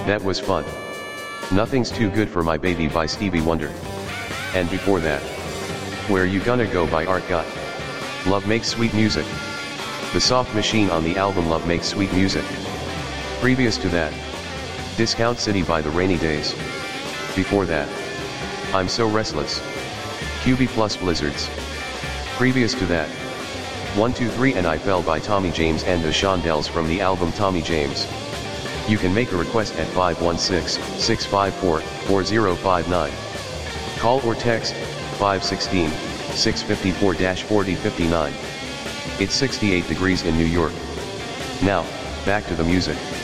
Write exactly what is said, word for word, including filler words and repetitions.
That was fun. Nothing's Too Good for My Baby by Stevie Wonder. And before that, Where You Gonna Go by Art Guy. Love Makes Sweet Music. The Soft Machine on the album Love Makes Sweet Music. Previous to that, Discount City by The Rainy Days. Before that, I'm So Restless. Q B plus Blizzards. Previous to that, one two three and I Fell by Tommy James and the Shondells from the album Tommy James. You can make a request at five one six, six five four, four zero five nine. Call or text five one six, six five four, four zero five nine. It's sixty-eight degrees in New York. Now, back to the music.